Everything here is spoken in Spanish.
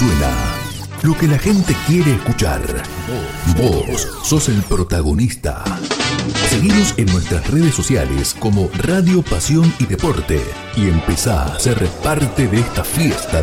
suena, lo que la gente quiere escuchar. Vos sos el protagonista. Seguinos en nuestras redes sociales como Radio Pasión y Deporte y empezá a ser parte de esta fiesta